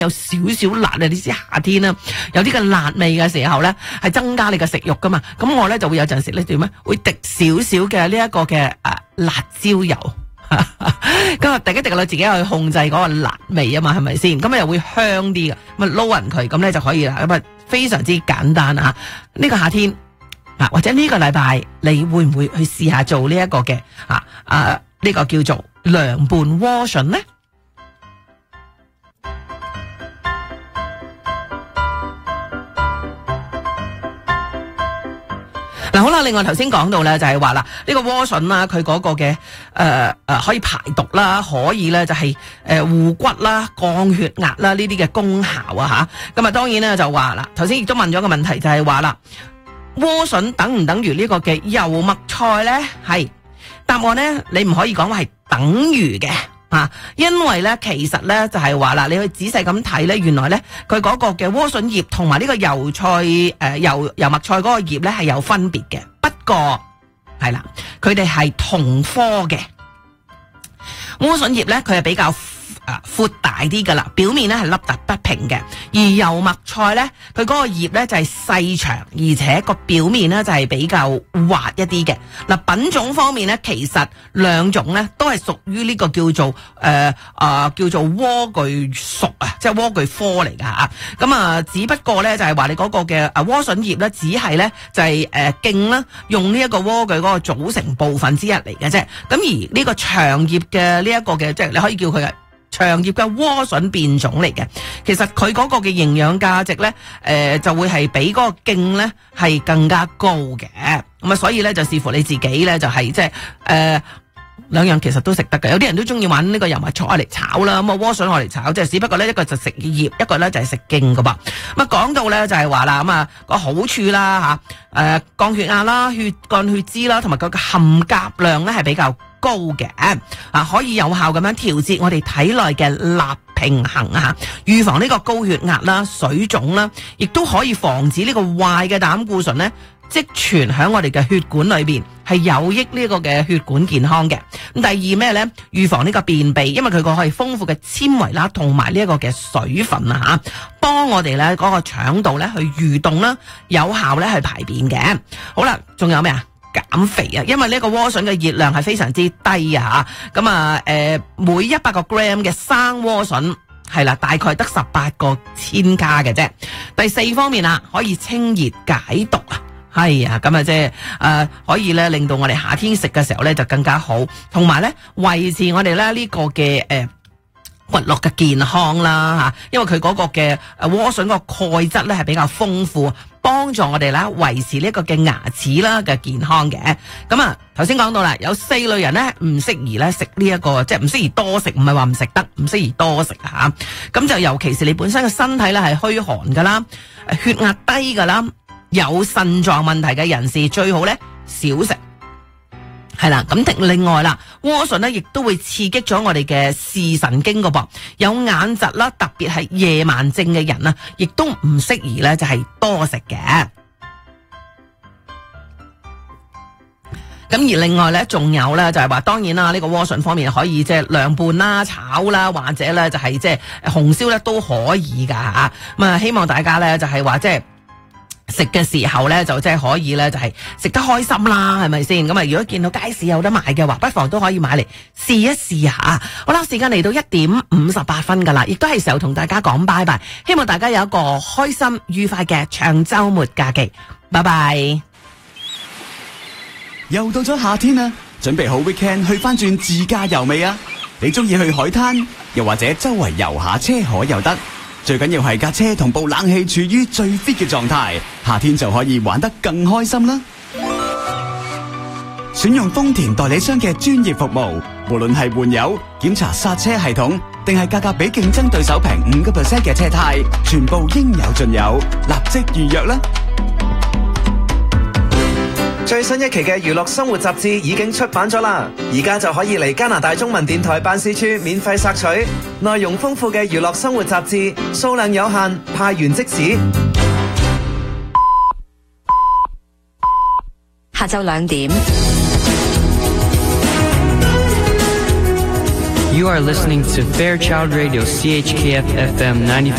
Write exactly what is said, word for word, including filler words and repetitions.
有少少辣啊！你知夏天啦，有啲嘅辣味嘅時候咧，係增加你嘅食慾噶嘛。咁我咧就會有陣時咧點咧，會滴少少嘅呢一個嘅誒、啊、辣椒油，咁啊滴一滴落自己去控制嗰個辣味啊嘛，係咪先？咁啊又會香啲嘅，咁啊撈勻佢，咁咧就可以啦。咁啊非常之簡單啊！呢、這個夏天啊，或者呢個禮拜，你會唔會去試下做呢一個嘅啊啊呢、這個叫做涼拌萵筍呢？嗱、啊、好啦，另外頭先講到咧就係話啦，呢、這個萵筍啦，佢嗰個嘅誒誒可以排毒啦，可以咧就係誒護骨啦、降血壓啦呢啲嘅功效啊吓。咁啊當然咧就話啦，頭先亦都問咗個問題就係話啦，萵筍等唔等於呢個嘅油麥菜咧？係答案咧，你唔可以講話係等於嘅。啊，因為咧，其實咧就係話啦，你去仔細咁睇咧，原來咧佢嗰個嘅萵筍葉同埋呢個油菜誒、呃、油油麥菜嗰個葉咧係有分別嘅，不過係啦，佢哋係同科嘅。萵筍葉咧，佢係比較誒闊大啲噶啦，表面咧係凹凸不平嘅，而油麥菜咧，佢嗰個葉咧就係細長，而且個表面咧就係比較滑一啲嘅。嗱，品種方面咧，其實兩種咧都係屬於呢個叫做誒啊、呃、叫做萵苣屬啊，即係萵苣科嚟噶吓。咁啊，只不過咧就係話你嗰個嘅誒萵筍葉咧，只係咧就係誒莖啦，用呢一個萵苣嗰個組成部分之一嚟嘅啫。咁而呢個長葉嘅呢一個嘅，即係你可以叫佢嘅長葉嘅萵筍變種嚟嘅，其實佢嗰個嘅營養價值咧，誒、呃、就會係比嗰個莖咧係更加高嘅。咁啊，所以咧就視乎你自己咧，就係即係誒兩樣其實都食得嘅。有啲人都中意玩呢個油麥菜嚟炒啦，咁啊萵筍我嚟炒，即係只不過咧一個就食葉，一個咧就係食莖噶噃。咁啊講到咧就係話啦，咁啊個好處啦吓，誒、呃、降血壓啦、血幹血脂啦，同埋佢嘅含鉀量咧係比較高嘅，啊可以有效咁樣調節我哋體內嘅鈉平衡啊，預防呢個高血壓啦、水腫啦，亦都可以防止呢個壞嘅膽固醇咧積存喺我哋嘅血管裏邊，係有益呢個嘅血管健康嘅。咁第二咩咧？預防呢個便秘，因為佢個可以豐富嘅纖維啦，同埋呢一個嘅水分啊吓，幫我哋咧嗰個腸道咧去蠕動啦，有效咧去排便嘅。好啦，仲有咩啊？減肥啊，因為呢個萵筍嘅熱量係非常之低啊，咁啊，誒，每一百個 gram 嘅生萵筍係啦，大概得十八個千卡嘅啫。第四方面啊，可以清熱解毒啊，係啊，咁啊即係誒，可以咧令到我哋夏天食嘅時候咧就更加好，同埋咧維持我哋咧呢個嘅誒。呃骨骼嘅健康啦吓，因為佢嗰個嘅誒萵筍個鈣質咧係比較豐富，幫助我哋啦維持呢一個嘅牙齒啦嘅健康嘅。咁啊，頭先講到啦，有四類人咧唔適宜咧食呢一個，即係唔適宜多食，唔係話唔食得，唔適宜多食吓。咁就尤其是你本身嘅身體咧係虛寒噶啦，血壓低噶啦，有腎臟問題嘅人士最好咧少食。係啦，咁另外啦，萵筍咧亦都會刺激咗我哋嘅視神經噶噃，有眼疾啦，特別係夜盲症嘅人啊，亦都唔適宜咧就係多食嘅。咁而另外咧，仲有咧就係話，當然啦，呢個萵筍方面可以即係涼拌啦、炒啦，或者咧就係即係紅燒咧都可以噶吓。咁啊，希望大家咧就係話即係。食嘅時候咧，就即係可以咧，就係食得開心啦，係咪先？咁啊，如果見到街市有得賣嘅話，不妨都可以買嚟試一試下。好啦，時間嚟到一點五十八分噶啦，亦都係時候同大家講拜拜。希望大家有一個開心愉快嘅長週末假期。拜拜。 又到咗夏天啦，準備好 weekend 去翻轉自駕遊未啊？你中意去海灘，又或者周圍遊下車河又得。最緊要係架車同部冷氣處於最 fit 嘅狀態，夏天就可以玩得更開心啦！選用豐田代理商嘅專業服務，無論係換油、檢查剎車系統，定係價格比競爭對手平五個 percent 嘅車胎，全部應有盡有，立即預約啦！ 最新一期嘅娛樂生活雜誌已經出版咗啦，而家就可以嚟加拿大中文電台辦事處免費索取。內容豐富嘅娛樂生活雜誌，數量有限，派完即止。 下晝兩點。 You are listening to Fairchild Radio C H K F F M ninety.